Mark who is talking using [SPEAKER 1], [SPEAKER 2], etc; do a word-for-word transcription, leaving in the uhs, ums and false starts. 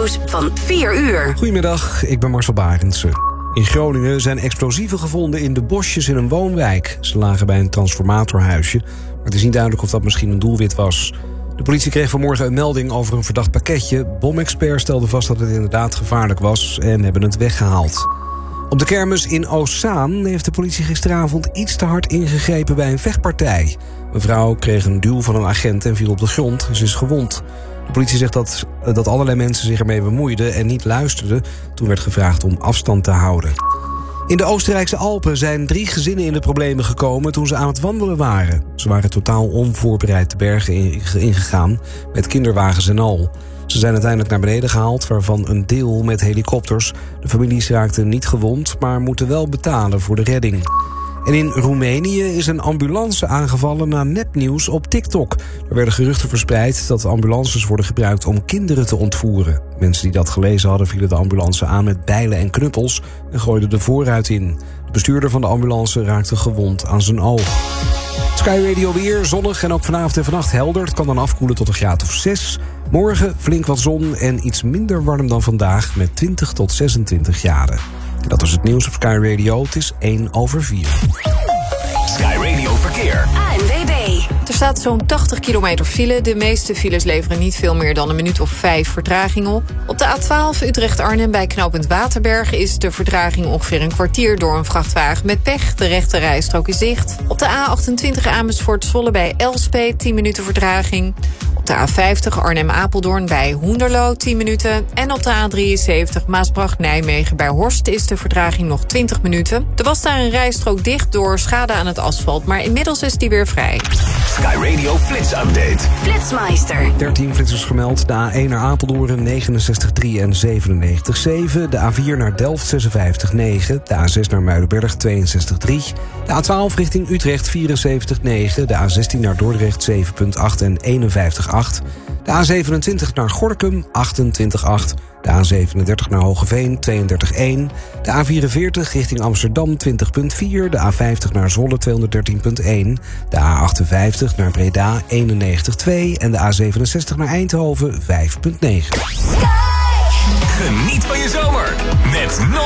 [SPEAKER 1] nieuws van vier uur.
[SPEAKER 2] Goedemiddag, ik ben Marcel Barendse. In Groningen zijn explosieven gevonden in de bosjes in een woonwijk. Ze lagen bij een transformatorhuisje, maar het is niet duidelijk of dat misschien een doelwit was. De politie kreeg vanmorgen een melding over een verdacht pakketje. Bomexpert stelde vast dat het inderdaad gevaarlijk was en hebben het weggehaald. Op de kermis in Oostzaan heeft de politie gisteravond iets te hard ingegrepen bij een vechtpartij. Een vrouw kreeg een duw van een agent en viel op de grond. Ze is gewond. De politie zegt dat, dat allerlei mensen zich ermee bemoeiden en niet luisterden. Toen werd gevraagd om afstand te houden. In de Oostenrijkse Alpen zijn drie gezinnen in de problemen gekomen toen ze aan het wandelen waren. Ze waren totaal onvoorbereid de bergen ingegaan, met kinderwagens en al. Ze zijn uiteindelijk naar beneden gehaald, waarvan een deel met helikopters. De families raakten niet gewond, maar moeten wel betalen voor de redding. En in Roemenië is een ambulance aangevallen na nepnieuws op TikTok. Er werden geruchten verspreid dat ambulances worden gebruikt om kinderen te ontvoeren. Mensen die dat gelezen hadden vielen de ambulance aan met bijlen en knuppels en gooiden de voorruit in. De bestuurder van de ambulance raakte gewond aan zijn oog. Sky Radio weer, zonnig en ook vanavond en vannacht helder. Het kan dan afkoelen tot een graad of zes. Morgen flink wat zon en iets minder warm dan vandaag met twintig tot zesentwintig graden. En dat was het nieuws op Sky Radio. Het is één over vier.
[SPEAKER 3] Sky Radio Verkeer.
[SPEAKER 1] A N W B.
[SPEAKER 4] Er staat zo'n tachtig kilometer file. De meeste files leveren niet veel meer dan een minuut of vijf vertraging op. Op de A twaalf Utrecht-Arnhem bij knooppunt Waterberg is de vertraging ongeveer een kwartier door een vrachtwagen met pech. De rechte rijstrook is dicht. Op de A achtentwintig Amersfoort-Zwolle bij Elspeet tien minuten vertraging. Op de A vijftig Arnhem-Apeldoorn bij Hoenderloo tien minuten. En op de A drieënzeventig Maasbracht-Nijmegen bij Horst is de vertraging nog twintig minuten. Er was daar een rijstrook dicht door schade aan het asfalt, maar inmiddels is die weer vrij.
[SPEAKER 3] Sky Radio Flits Update.
[SPEAKER 1] Flitsmeister.
[SPEAKER 2] dertien flitsers gemeld. De A één naar Apeldoorn negenenzestig komma drie en zevenennegentig komma zeven. De A vier naar Delft zesenvijftig komma negen. De A zes naar Muidenberg tweeënzestig komma drie. De A twaalf richting Utrecht vierenzeventig komma negen. De A zestien naar Dordrecht zeven komma acht en eenenvijftig komma acht. De A zevenentwintig naar Gorinchem achtentwintig komma acht. De A zevenendertig naar Hogeveen tweeëndertig komma één. De A vierenveertig richting Amsterdam twintig komma vier. De A vijftig naar Zwolle tweehonderddertien komma één. De A achtenvijftig naar Breda eenennegentig komma twee. En de A zevenenzestig naar Eindhoven vijf komma negen.
[SPEAKER 3] Geniet van je zomer met